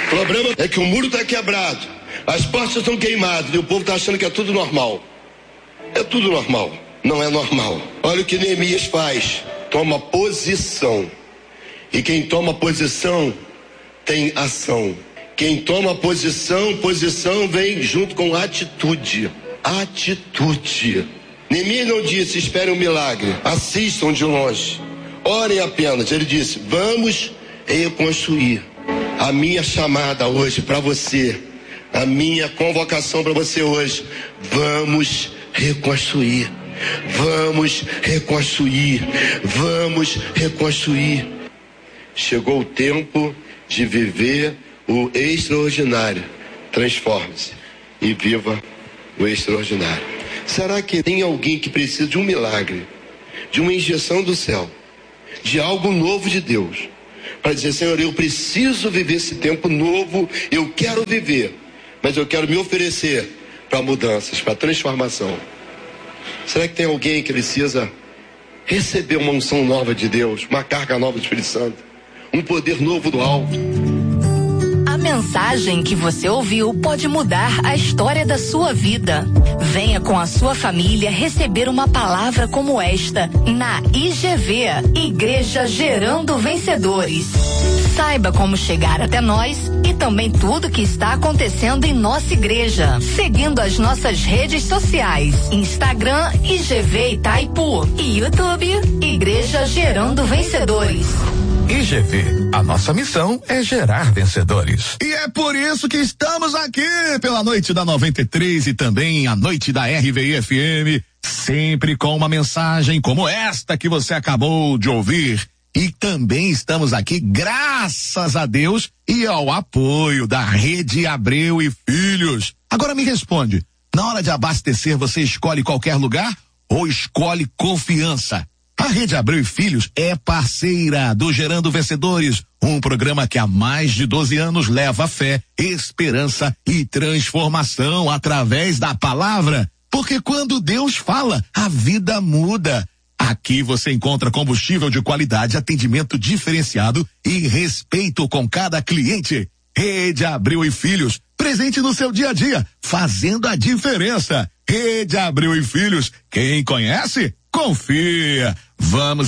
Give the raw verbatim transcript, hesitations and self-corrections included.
O problema é que o muro está quebrado, as portas estão queimadas e o povo está achando que é tudo normal. É tudo normal. Não é normal. Olha o que Neemias faz. Toma posição. E quem toma posição tem ação. Quem toma posição, posição vem junto com atitude. Atitude. Neemias não disse, espere um milagre. Assistam de longe. Orem apenas. Ele disse, vamos reconstruir. A minha chamada hoje para você, a minha convocação para você hoje, vamos reconstruir, vamos reconstruir, vamos reconstruir. Chegou o tempo de viver o extraordinário. Transforme-se e viva o extraordinário. Será que tem alguém que precisa de um milagre, de uma injeção do céu, de algo novo de Deus? Para dizer, Senhor, eu preciso viver esse tempo novo, eu quero viver, mas eu quero me oferecer para mudanças, para transformação. Será que tem alguém que precisa receber uma unção nova de Deus, uma carga nova do Espírito Santo, um poder novo do alto? A mensagem que você ouviu pode mudar a história da sua vida. Venha com a sua família receber uma palavra como esta na I G V, Igreja Gerando Vencedores. Saiba como chegar até nós e também tudo que está acontecendo em nossa igreja, seguindo as nossas redes sociais, Instagram I G V Itaipu e YouTube Igreja Gerando Vencedores. I G V, a nossa missão é gerar vencedores. E é por isso que estamos aqui pela noite da noventa e três e também a noite da R V I F M, sempre com uma mensagem como esta que você acabou de ouvir. E também estamos aqui graças a Deus e ao apoio da Rede Abreu e Filhos. Agora me responde, na hora de abastecer você escolhe qualquer lugar ou escolhe confiança? A Rede Abreu e Filhos é parceira do Gerando Vencedores, um programa que há mais de doze anos leva fé, esperança e transformação através da palavra. Porque quando Deus fala, a vida muda. Aqui você encontra combustível de qualidade, atendimento diferenciado e respeito com cada cliente. Rede Abreu e Filhos, presente no seu dia a dia, fazendo a diferença. Rede Abreu e Filhos, quem conhece, confia. Vamos